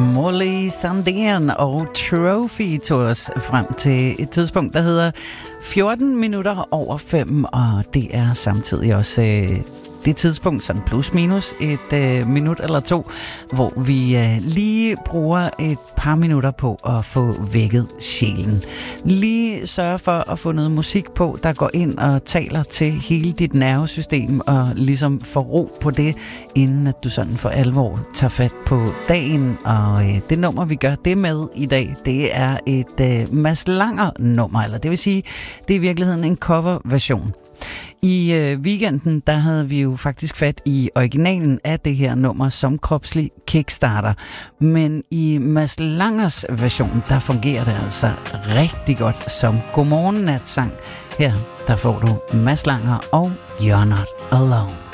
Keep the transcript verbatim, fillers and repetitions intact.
Molly Sandén og Trophy tog os frem til et tidspunkt, der hedder fjorten minutter over fem, og det er samtidig også øh, det tidspunkt, sådan plus minus et øh, minut eller to, hvor vi øh, lige bruger et par minutter på at få vækket sjælen. Lige sørge for at få noget musik på, der går ind og taler til hele dit nervesystem, og ligesom få ro på det, inden at du sådan for alvor tager fat på dagen. Og øh, det nummer, vi gør det med i dag, det er et øh, Mads Langer nummer, eller det vil sige, det er i virkeligheden en coverversion. I øh, weekenden, der havde vi jo faktisk fat i originalen af det her nummer som kropslig kickstarter. Men i Mads Langers version, der fungerer det altså rigtig godt som godmorgen natsang. Her, der får du Mads Langer og You're Not Alone.